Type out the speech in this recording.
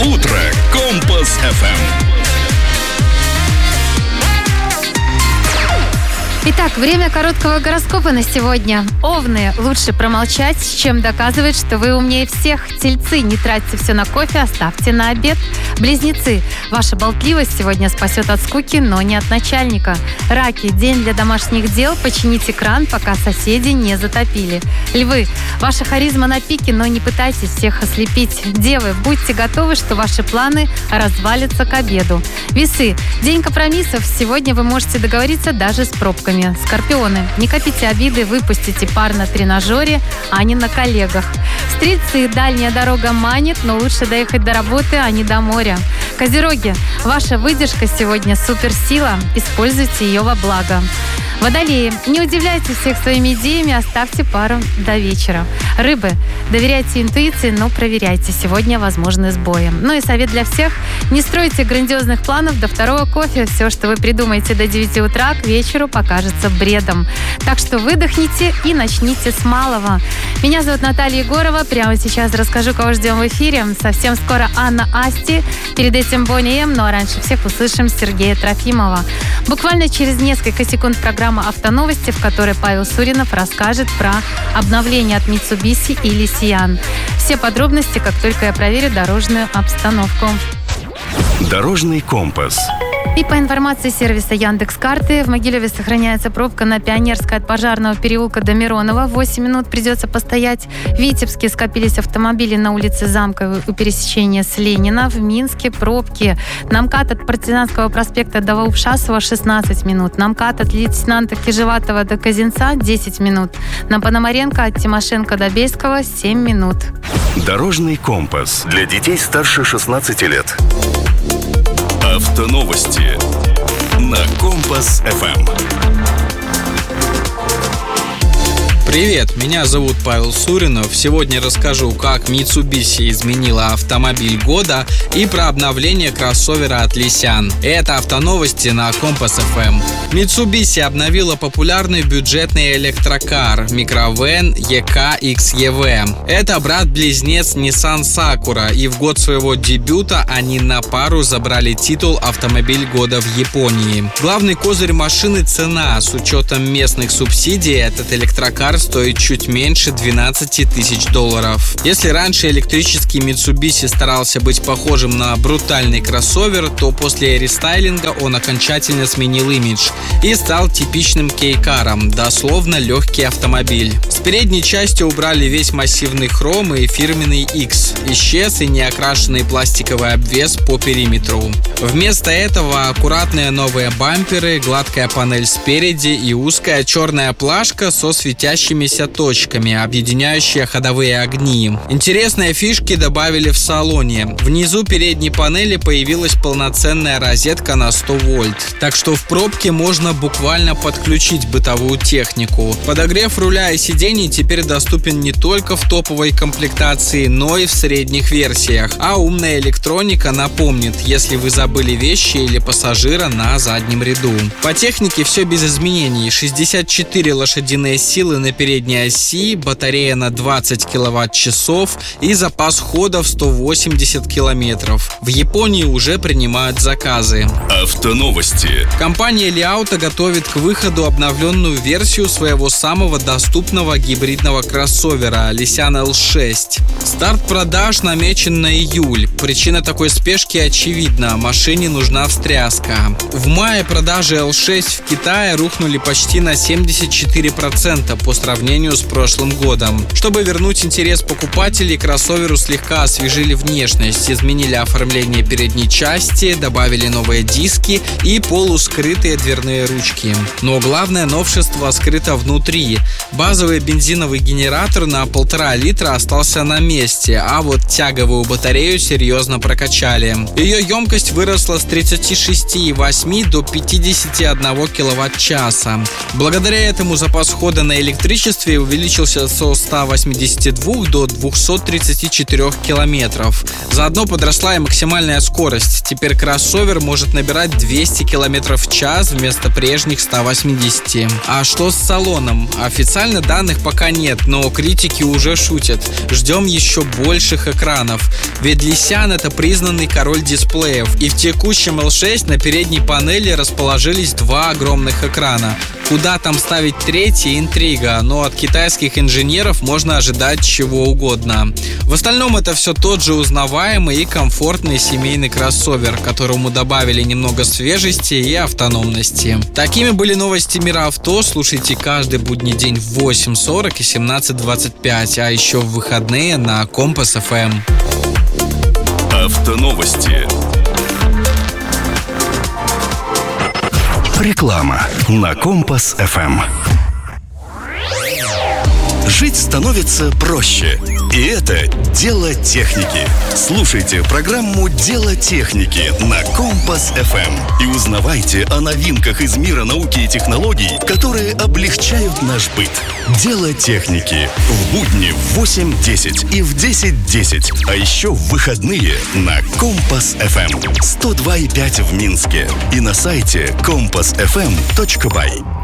Утро Компас FM. Итак, время короткого гороскопа на сегодня. Овны, лучше промолчать, чем доказывать, что вы умнее всех. Тельцы, не тратьте все на кофе, оставьте на обед. Близнецы, ваша болтливость сегодня спасет от скуки, но не от начальника. Раки, день для домашних дел, почините кран, пока соседи не затопили. Львы, ваша харизма на пике, но не пытайтесь всех ослепить. Девы, будьте готовы, что ваши планы развалятся к обеду. Весы, день компромиссов, сегодня вы можете договориться даже с пробками. Скорпионы, не копите обиды, выпустите пар на тренажере, а не на коллегах. Стрельцы, дальняя дорога манит, но лучше доехать до работы, а не до моря. Козероги, ваша выдержка сегодня суперсила, используйте ее во благо. Водолеи, не удивляйте всех своими идеями, оставьте пару до вечера. Рыбы, доверяйте интуиции, но проверяйте, сегодня возможны сбои. Ну и совет для всех, не стройте грандиозных планов до второго кофе. Все, что вы придумаете до 9 утра, к вечеру покажется бредом. Так что выдохните и начните с малого. Меня зовут Наталья Егорова, прямо сейчас расскажу, кого ждем в эфире. Совсем скоро Анна Асти, перед этим Бонни М, ну а раньше всех услышим Сергея Трофимова. Буквально через несколько секунд программа «Автоновости», в которой Павел Суринов расскажет про обновление от Mitsubishi и Lysian. Все подробности, как только я проверю дорожную обстановку. Дорожный компас. И по информации сервиса Яндекс.Карты, в Могилеве сохраняется пробка на Пионерской от Пожарного переулка до Миронова. 8 минут придется постоять. В Витебске скопились автомобили на улице Замковой у пересечения с Ленина. В Минске пробки. На МКАД от Партизанского проспекта до Ваупшасова 16 минут. На МКАД от лейтенанта Кижеватова до Казинца 10 минут. На Пономаренко от Тимошенко до Бельского 7 минут. Дорожный компас для детей старше 16 лет. Автоновости на Компас FM. Привет, меня зовут Павел Суринов. Сегодня расскажу, как Mitsubishi изменила автомобиль года и про обновление кроссовера от Lysian. Это автоновости на Компас FM. Mitsubishi обновила популярный бюджетный электрокар микровэн EK-XEV. Это брат-близнец Nissan Sakura, и в год своего дебюта они на пару забрали титул «Автомобиль года в Японии». Главный козырь машины – цена. С учетом местных субсидий этот электрокар стоит чуть меньше $12 тысяч. Если раньше электрический Mitsubishi старался быть похожим на брутальный кроссовер, то после рестайлинга он окончательно сменил имидж и стал типичным кей-каром, дословно легкий автомобиль. С передней части убрали весь массивный хром и фирменный X. Исчез и неокрашенный пластиковый обвес по периметру. Вместо этого аккуратные новые бамперы, гладкая панель спереди и узкая черная плашка со светящимися точками, объединяющие ходовые огни. Интересные фишки добавили в салоне. Внизу передней панели появилась полноценная розетка на 100 вольт, так что в пробке можно буквально подключить бытовую технику. Подогрев руля и сидений теперь доступен не только в топовой комплектации, но и в средних версиях. А умная электроника напомнит, если вы забыли вещи или пассажира на заднем ряду. По технике все без изменений. 64 лошадиные силы на передней оси, батарея на 20 киловатт-часов и запас хода в 180 километров. В Японии уже принимают заказы. Автоновости. Компания Li Auto готовит к выходу обновленную версию своего самого доступного гибридного кроссовера Lysian L6. Старт продаж намечен на июль. Причина такой спешки очевидна. Машине нужна встряска. В мае продажи L6 в Китае рухнули почти на 74% по сравнению с прошлым годом. Чтобы вернуть интерес покупателей, кроссоверу слегка освежили внешность, изменили оформление передней части, добавили новые диски и полускрытые дверные ручки. Но главное новшество скрыто внутри. Базовый бензиновый генератор на 1,5 литра остался на месте, а вот тяговую батарею серьезно прокачали. Ее емкость выросла с 36,8 до 51 киловатт-часа. Благодаря этому запас хода на электричестве количестве увеличился со 182 до 234 километров. Заодно подросла и максимальная скорость. Теперь кроссовер может набирать 200 километров в час вместо прежних 180. А что с салоном? Официально данных пока нет, но критики уже шутят. Ждем еще больших экранов. Ведь Лисян — это признанный король дисплеев. И в текущем L6 на передней панели расположились два огромных экрана. Куда там ставить третий — интрига, но от китайских инженеров можно ожидать чего угодно. В остальном это все тот же узнаваемый и комфортный семейный кроссовер, которому добавили немного свежести и автономности. Такими были новости мира авто. Слушайте каждый будний день в 8:40 и 17:25, а еще в выходные на Компас FM. Автоновости. Реклама на Компас FM. Жить становится проще. И это дело техники. Слушайте программу «Дело техники» на Компас FM и узнавайте о новинках из мира науки и технологий, которые облегчают наш быт. «Дело техники» в будни в 8:10 и в 10:10, а еще в выходные на Компас FM 102,5 в Минске и на сайте compassfm.by.